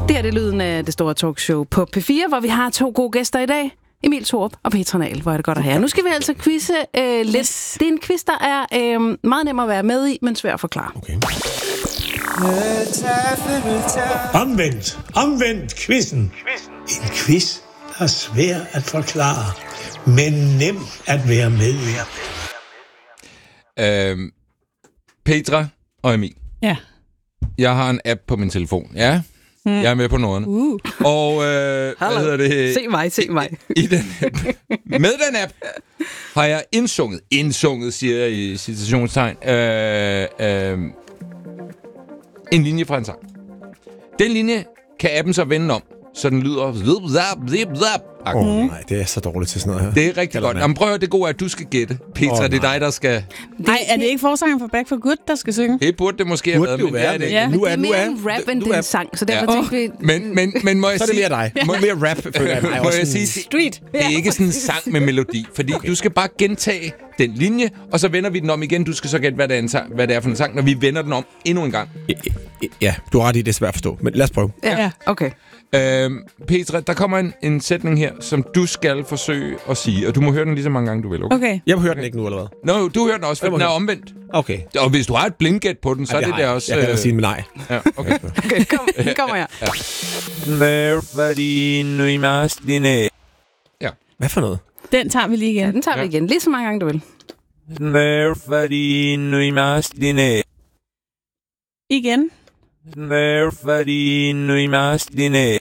Det er det lyden af det store talkshow på P4, hvor vi har 2 gode gæster i dag. Emil Thorup og Petra Nahl. Hvor er det godt at have. Nu skal vi altså quizze lidt. Det er en quiz, der er meget nem at være med i, men svær at forklare. Okay. Omvendt quizzen. En quiz, der er svær at forklare, men nem at være med i. Petra og Emil. Ja. Jeg har en app på min telefon. Ja, jeg er med på noget. Og hvad hedder det? Se mig. I den app. Med den app har jeg indsunget, siger jeg i citationstegn, en linje fra en sang. Den linje kan appen så vende om, så den lyder... Nej, det er så dårligt til sådan noget her. Det er rigtig godt. Jamen, prøv at høre, det gode er, at du skal gætte. Petra, det er dig, der skal... Nej, er det ikke forsangeren for Back for Good, der skal synge? Det burde det måske have været, men det er det ikke. Ja. Det er mere en rap, end det er en sang, så derfor tænkte vi... Men må jeg så er det mere dig. Mere rap, føler jeg. Må jeg sige, Street. det er ikke sådan en sang med melodi, fordi du skal bare gentage den linje, og så vender vi den om igen. Du skal så gætte, hvad det er for en sang, når vi vender den om endnu en gang. Ja, du har ret i, det er svært at forstå, men lad os prøve. Ja, okay. Petra, der kommer en sætning her, som du skal forsøge at sige, og du må høre den lige så mange gange, du vil. Okay. Jeg hører den ikke nu, eller hvad? Nå, du hører den også, for den er omvendt. Okay. Og hvis du har et blindgæt på den, så er det der også... Jeg kan sige med nej. Ja, okay. Okay, kommer her. Ja. Hvad for noget? Den tager vi lige igen. Ja, den tager vi igen. Lige så mange gange, du vil. Igen.